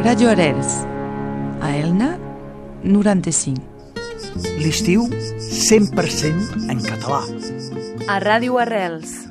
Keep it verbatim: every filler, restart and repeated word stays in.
Radio Arrels, a Elna, noranta-cinc. L'estiu cent per cent en català. A Ràdio Arrels.